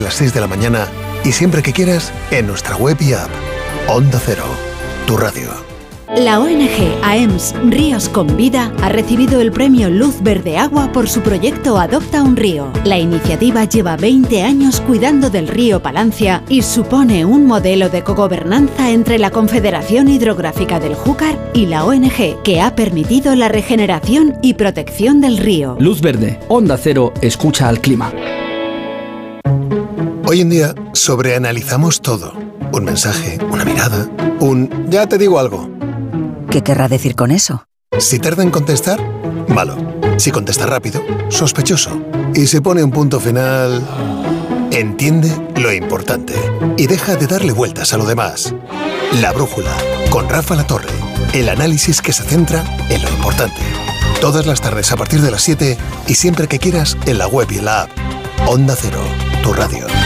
a las 6 de la mañana y siempre que quieras en nuestra web y app. Onda Cero, tu radio. La ONG AEMS Ríos con Vida ha recibido el premio Luz Verde Agua por su proyecto Adopta un Río. La iniciativa lleva 20 años cuidando del río Palancia y supone un modelo de cogobernanza entre la Confederación Hidrográfica del Júcar y la ONG, que ha permitido la regeneración y protección del río. Luz Verde, Onda Cero, escucha al clima. Hoy en día sobreanalizamos todo. Un mensaje, una mirada, ya te digo algo. ¿Qué querrá decir con eso? Si tarda en contestar, malo. Si contesta rápido, sospechoso. Y si pone un punto final, entiende lo importante y deja de darle vueltas a lo demás. La Brújula, con Rafa Latorre. El análisis que se centra en lo importante. Todas las tardes a partir de las 7 y siempre que quieras en la web y en la app. Onda Cero, tu radio.